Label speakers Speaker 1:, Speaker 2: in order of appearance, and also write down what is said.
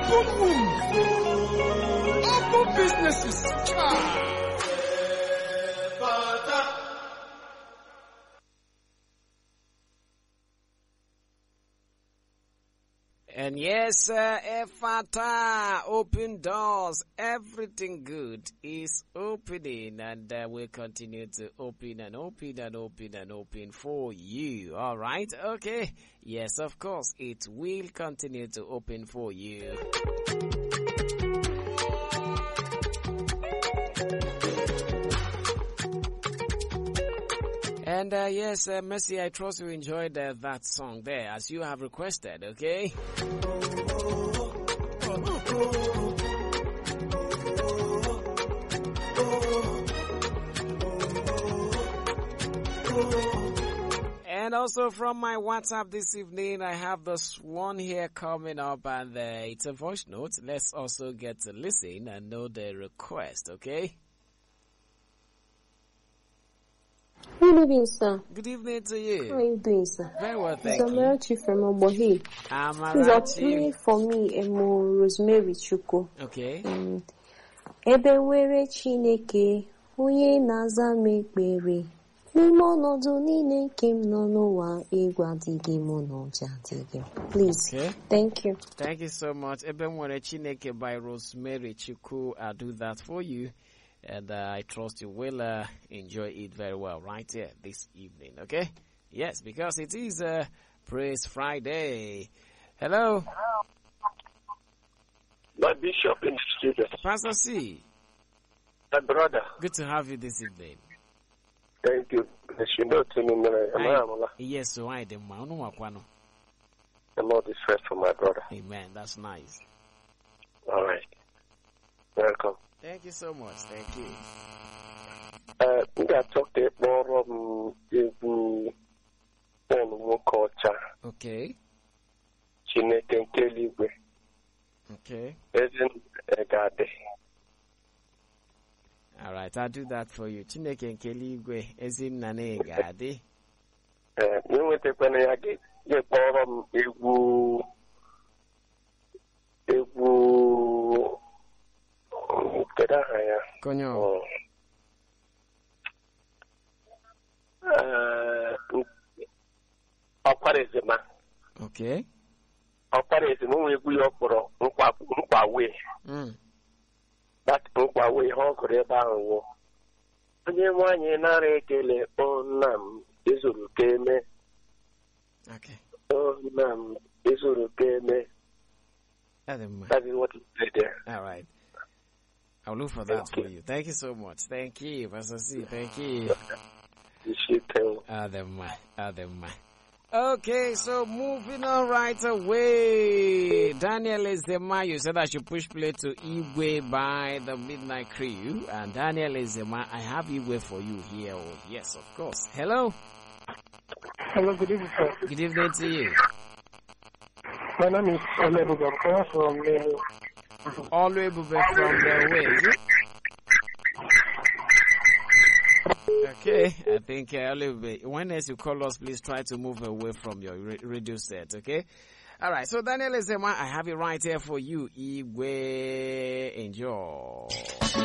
Speaker 1: Open wombs. Open businesses.
Speaker 2: And yes, Efata, open doors, everything good is opening, and we'll continue to open and open and open and open for you. All right? Okay. Yes, of course, it will continue to open for you. And yes, Mercy, I trust you enjoyed that song there as you have requested, okay? And also from my WhatsApp this evening, I have this one here coming up, and it's a voice note. Let's also get to listen and know the request, okay?
Speaker 3: Good evening, sir.
Speaker 2: Good evening to you.
Speaker 3: How are you doing, sir?
Speaker 2: Very well, thank you.
Speaker 3: Amarachi from Obohi. Please play for me Emo Rosemary Chuko.
Speaker 2: Okay.
Speaker 3: Ebe were Chineke, onye na-aza m ekpere. N'ime ọnọdụ niile nke m nọ n'ụwa, egwu adịghị m n'ụjọ adịghị. Please.
Speaker 2: Okay.
Speaker 3: Thank you.
Speaker 2: Thank you so much. Ebe were Chineke by Rosemary Chuko. I'll do that for you. And I trust you will enjoy it very well right here this evening, okay? Yes, because it is Praise Friday. Hello?
Speaker 4: My bishop in the studio.
Speaker 2: Pastor C.
Speaker 4: My brother.
Speaker 2: Good to have you this evening.
Speaker 4: Thank you.
Speaker 2: Yes, so I did my own one.
Speaker 4: The Lord is first for my brother.
Speaker 2: Amen. That's nice.
Speaker 4: All right. Welcome.
Speaker 2: Thank you so much. Thank you.
Speaker 4: We got talked about culture.
Speaker 2: Okay.
Speaker 4: Chineke nke eluigwe.
Speaker 2: Okay.
Speaker 4: Isn't a God.
Speaker 2: All right, I'll do that for you. Chineke nke eluigwe ezim na na-egade.
Speaker 4: Nwetakwana ya ga-ekpọrọ m egwu kedu aha ya?
Speaker 2: Konyo.
Speaker 4: Ọkwara ezema.
Speaker 2: Okay.
Speaker 4: Ọkwara ezema nwe egwu ya ọkpọrọ nkwawe. That nkwawe ha ọgụrụ ebe ahụ wụ. Onye nwanyị nara ekele nna m ezuru ka eme.
Speaker 2: Okay.
Speaker 4: Nna m ezuru ka eme. That is what he said there.
Speaker 2: All right. I'll look for that for you. Thank you so much. Thank you, Pastor C. Thank you. Adema. Okay, so moving on right away. Daniel Ezema, you said I should push play to Igwe by the Midnight Crew. And Daniel Ezema, I have Igwe for you here. Oh, yes, of course. Hello.
Speaker 5: Hello, good evening, sir.
Speaker 2: Good evening to you.
Speaker 5: My name is Olebube. I'm calling from
Speaker 2: Olebube from the way, is it? Okay, I think when else you call us, please try to move away from your radio set, okay? All right, so Daniel Ezema, I have it right here for you. Igwe, enjoy.